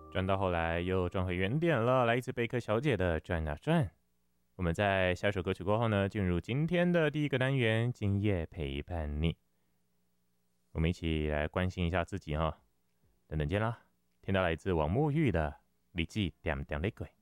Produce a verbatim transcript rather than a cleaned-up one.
转到后来又转回原点了，来一次贝壳小姐的转啊转。我们在下首歌曲过后呢，进入今天的第一个单元，今夜陪伴你。我们一起来关心一下自己哈。等等见啦，听到来自王沐玉的《日子点点的过》。